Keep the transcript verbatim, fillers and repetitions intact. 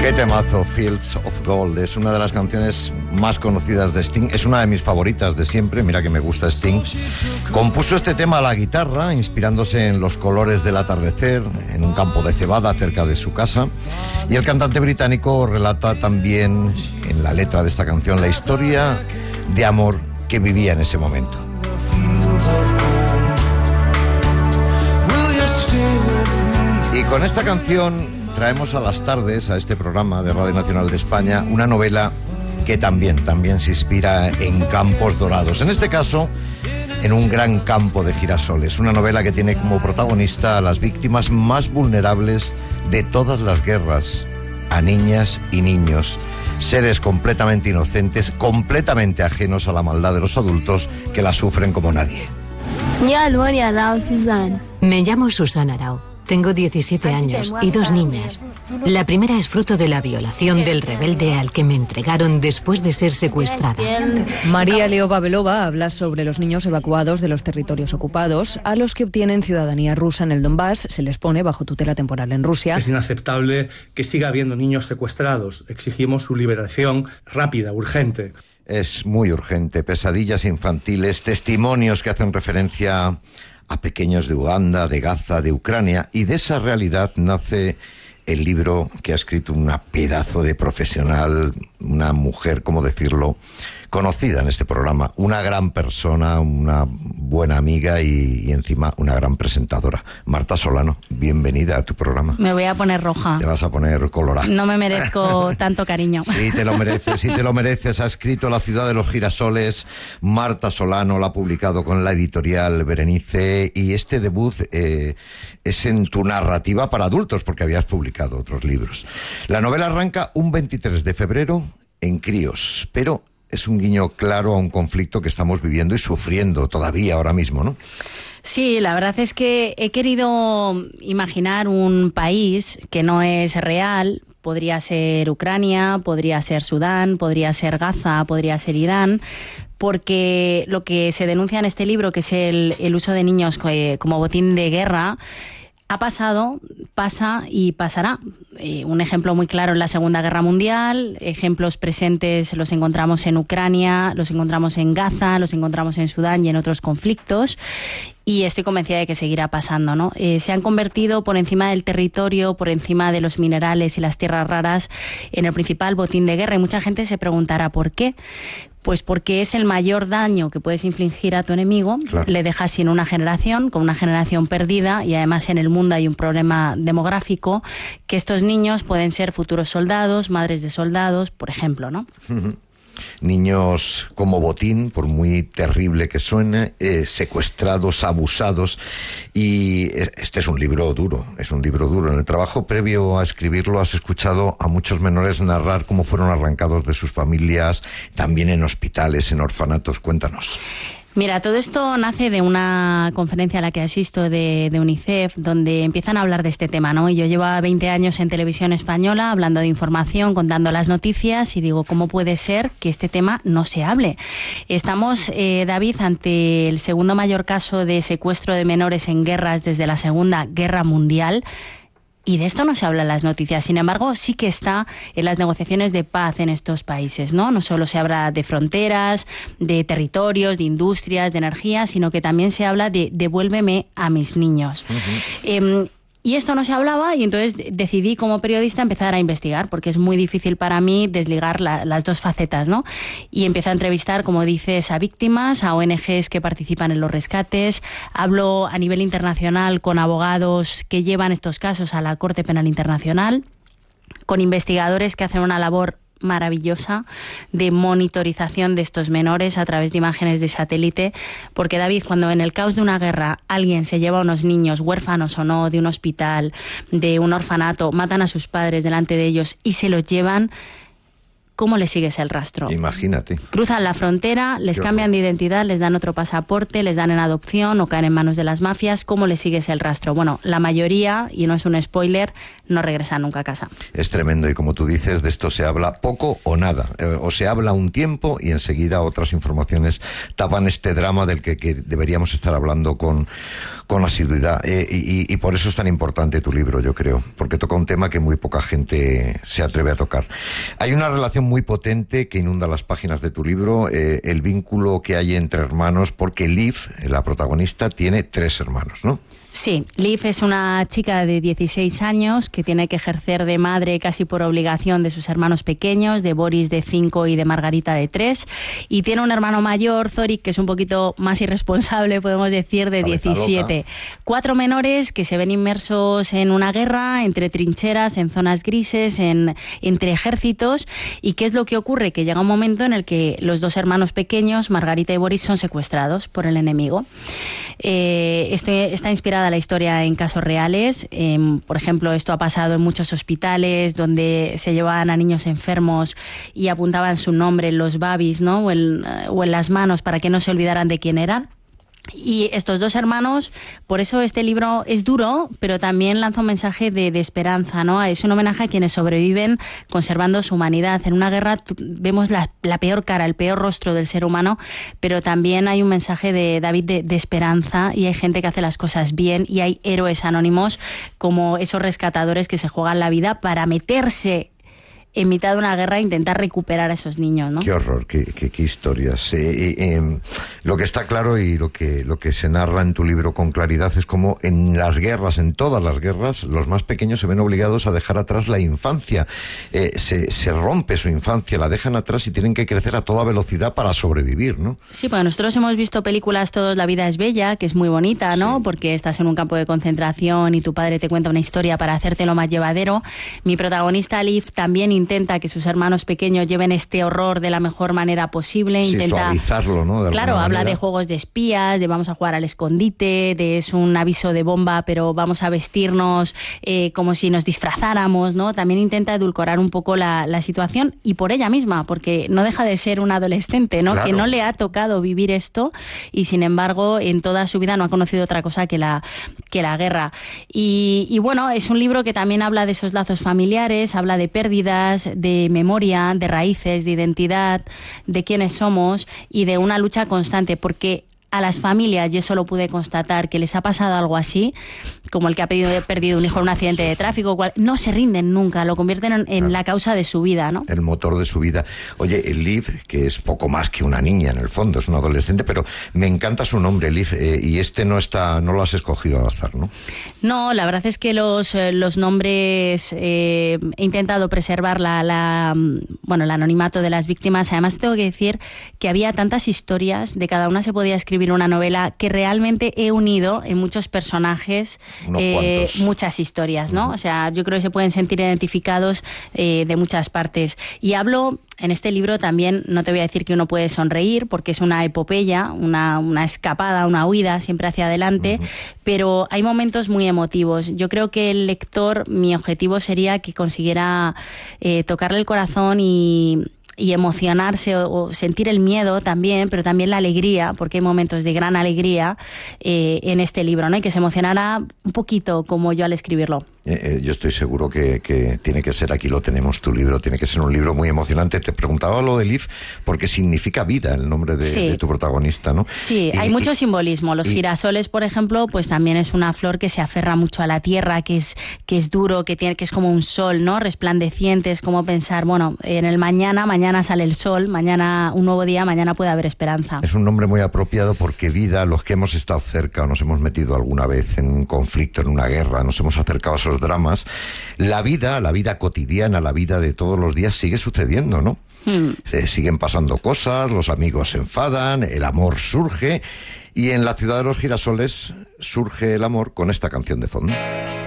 Qué temazo, Fields of Gold. Es una de las canciones más conocidas de Sting. Es una de mis favoritas de siempre. Mira que me gusta Sting. Compuso este tema a la guitarra, inspirándose en los colores del atardecer, en un campo de cebada cerca de su casa. Y el cantante británico relata también en la letra de esta canción la historia de amor que vivía en ese momento. Y con esta canción traemos a las tardes, a este programa de Radio Nacional de España, una novela que también, también se inspira en campos dorados. En este caso, en un gran campo de girasoles. Una novela que tiene como protagonista a las víctimas más vulnerables de todas las guerras, a niñas y niños, seres completamente inocentes, completamente ajenos a la maldad de los adultos que la sufren como nadie. Me llamo Susana Arau. Tengo diecisiete años y dos niñas. La primera es fruto de la violación del rebelde al que me entregaron después de ser secuestrada. María Leova-Belova habla sobre los niños evacuados de los territorios ocupados, a los que obtienen ciudadanía rusa en el Donbass, se les pone bajo tutela temporal en Rusia. Es inaceptable que siga habiendo niños secuestrados. Exigimos su liberación rápida, urgente. Es muy urgente. Pesadillas infantiles, testimonios que hacen referencia a pequeños de Uganda, de Gaza, de Ucrania, y de esa realidad nace el libro que ha escrito una pedazo de profesional, una mujer, ¿cómo decirlo?, conocida en este programa, una gran persona, una buena amiga y, y encima una gran presentadora. Marta Solano, bienvenida a tu programa. Me voy a poner roja. Te vas a poner colorada. No me merezco tanto cariño. Sí, te lo mereces, sí te lo mereces. Ha escrito La ciudad de los girasoles, Marta Solano, la ha publicado con la editorial Berenice, y este debut eh, es en tu narrativa para adultos, porque habías publicado otros libros. La novela arranca un veintitrés de febrero en Críos, pero es un guiño claro a un conflicto que estamos viviendo y sufriendo todavía ahora mismo, ¿no? Sí, la verdad es que he querido imaginar un país que no es real. Podría ser Ucrania, podría ser Sudán, podría ser Gaza, podría ser Irán, porque lo que se denuncia en este libro, que es el, el uso de niños como botín de guerra, ha pasado, pasa y pasará. Eh, un ejemplo muy claro en la Segunda Guerra Mundial, ejemplos presentes los encontramos en Ucrania, los encontramos en Gaza, los encontramos en Sudán y en otros conflictos. Y estoy convencida de que seguirá pasando, ¿no? Eh, se han convertido por encima del territorio, por encima de los minerales y las tierras raras, en el principal botín de guerra. Y mucha gente se preguntará ¿por qué? Pues porque es el mayor daño que puedes infligir a tu enemigo. Claro. Le dejas sin una generación, con una generación perdida, y además en el mundo hay un problema demográfico, que estos niños pueden ser futuros soldados, madres de soldados, por ejemplo, ¿no? Uh-huh. Niños como botín, por muy terrible que suene, eh, secuestrados, abusados, y este es un libro duro, es un libro duro. En el trabajo previo a escribirlo has escuchado a muchos menores narrar cómo fueron arrancados de sus familias, también en hospitales, en orfanatos. Cuéntanos. Mira, todo esto nace de una conferencia a la que asisto de, de UNICEF, donde empiezan a hablar de este tema, ¿no? Y yo llevo veinte años en televisión española hablando de información, contando las noticias, y digo, ¿cómo puede ser que este tema no se hable? Estamos, eh, David, ante el segundo mayor caso de secuestro de menores en guerras desde la Segunda Guerra Mundial. Y de esto no se habla en las noticias. Sin embargo, sí que está en las negociaciones de paz en estos países, ¿no? No solo se habla de fronteras, de territorios, de industrias, de energía, sino que también se habla de devuélveme a mis niños. Uh-huh. Eh, Y esto no se hablaba, y entonces decidí como periodista empezar a investigar, porque es muy difícil para mí desligar la, las dos facetas, ¿no? Y empiezo a entrevistar, como dices, a víctimas, a O N Ges que participan en los rescates. Hablo a nivel internacional con abogados que llevan estos casos a la Corte Penal Internacional, con investigadores que hacen una labor maravillosa de monitorización de estos menores a través de imágenes de satélite, porque, David, cuando en el caos de una guerra alguien se lleva a unos niños, huérfanos o no, de un hospital, de un orfanato, matan a sus padres delante de ellos y se los llevan, ¿cómo le sigues el rastro? Imagínate. Cruzan la frontera, les Yo cambian no. de identidad, les dan otro pasaporte, les dan en adopción o caen en manos de las mafias. ¿Cómo le sigues el rastro? Bueno, la mayoría, y no es un spoiler, no regresan nunca a casa. Es tremendo, y como tú dices, de esto se habla poco o nada. Eh, o se habla un tiempo y enseguida otras informaciones tapan este drama del que, que deberíamos estar hablando con, con asiduidad. Eh, y, y por eso es tan importante tu libro, yo creo, porque toca un tema que muy poca gente se atreve a tocar. Hay una relación muy potente que inunda las páginas de tu libro, eh, el vínculo que hay entre hermanos, porque Liv, la protagonista, tiene tres hermanos, ¿no? Sí, Liv es una chica de dieciséis años que tiene que ejercer de madre casi por obligación de sus hermanos pequeños, de Boris de cinco y de Margarita de tres, y tiene un hermano mayor, Zorik, que es un poquito más irresponsable, podemos decir, de diecisiete. Cuatro menores que se ven inmersos en una guerra, entre trincheras, en zonas grises, en, entre ejércitos. ¿Y qué es lo que ocurre? Que llega un momento en el que los dos hermanos pequeños, Margarita y Boris, son secuestrados por el enemigo. Eh, esto está inspirada la historia en casos reales. Eh, por ejemplo, esto ha pasado en muchos hospitales donde se llevaban a niños enfermos y apuntaban su nombre en los babis, ¿no? o, en, o en las manos para que no se olvidaran de quién eran. Y estos dos hermanos, por eso este libro es duro, pero también lanza un mensaje de, de esperanza, ¿no? Es un homenaje a quienes sobreviven conservando su humanidad. En una guerra vemos la, la peor cara, el peor rostro del ser humano, pero también hay un mensaje de David de, de esperanza, y hay gente que hace las cosas bien, y hay héroes anónimos como esos rescatadores que se juegan la vida para meterse en mitad de una guerra e intentar recuperar a esos niños, ¿no? Qué horror, qué, qué, qué historias. Eh, eh, eh, lo que está claro y lo que, lo que se narra en tu libro con claridad es cómo en las guerras, en todas las guerras, los más pequeños se ven obligados a dejar atrás la infancia. Eh, se, se rompe su infancia, la dejan atrás y tienen que crecer a toda velocidad para sobrevivir, ¿no? Sí, pues nosotros hemos visto películas todos, La vida es bella, que es muy bonita, ¿no? Sí. Porque estás en un campo de concentración y tu padre te cuenta una historia para hacértelo más llevadero. Mi protagonista, Liv, también intenta que sus hermanos pequeños lleven este horror de la mejor manera posible. Sí, intenta suavizarlo, ¿no? De claro, habla manera. de juegos de espías, de vamos a jugar al escondite, de es un aviso de bomba, pero vamos a vestirnos eh, como si nos disfrazáramos, ¿no? También intenta edulcorar un poco la, la situación, y por ella misma, porque no deja de ser una adolescente, ¿no? Claro. Que no le ha tocado vivir esto, y sin embargo en toda su vida no ha conocido otra cosa que la, que la guerra. Y, y bueno, es un libro que también habla de esos lazos familiares, habla de pérdidas, de memoria, de raíces, de identidad, de quiénes somos, y de una lucha constante, porque a las familias, yo solo pude constatar que les ha pasado algo así, como el que ha perdido, perdido un hijo en un accidente de tráfico, cual, no se rinden nunca, lo convierten en, en claro. la causa de su vida, ¿no? El motor de su vida. Oye, Liv, que es poco más que una niña en el fondo, es una adolescente, pero me encanta su nombre, Liv, eh, y este no está, no lo has escogido al azar, ¿no? No, la verdad es que los, los nombres, eh, he intentado preservar la, la, bueno, el anonimato de las víctimas. Además tengo que decir que había tantas historias, de cada una se podía escribir una novela, que realmente he unido en muchos personajes eh, muchas historias, ¿no? Uh-huh. O sea, yo creo que se pueden sentir identificados eh, de muchas partes. Y hablo en este libro también, no te voy a decir que uno puede sonreír, porque es una epopeya, una, una escapada, una huida siempre hacia adelante, uh-huh. pero hay momentos muy emotivos. Yo creo que el lector, mi objetivo sería que consiguiera eh, tocarle el corazón y... y emocionarse o, o sentir el miedo también, pero también la alegría, porque hay momentos de gran alegría eh, en este libro, ¿no? Y que se emocionara un poquito como yo al escribirlo. Eh, eh, yo estoy seguro que, que tiene que ser, aquí lo tenemos, tu libro, tiene que ser un libro muy emocionante. Te preguntaba lo de Liv porque significa vida el nombre de, sí. de tu protagonista, ¿no? Sí, y, hay mucho y, simbolismo. Los y, girasoles, por ejemplo, pues también es una flor que se aferra mucho a la tierra, que es, que es duro, que tiene, que es como un sol, ¿no? Resplandeciente, es como pensar, bueno, en el mañana, mañana sale el sol, mañana un nuevo día, mañana puede haber esperanza. Es un nombre muy apropiado porque vida, los que hemos estado cerca o nos hemos metido alguna vez en un conflicto, en una guerra, nos hemos acercado a esos dramas, la vida, la vida cotidiana, la vida de todos los días sigue sucediendo, ¿no? Hmm. Se siguen pasando cosas, los amigos se enfadan, el amor surge, y en la ciudad de los girasoles surge el amor con esta canción de fondo.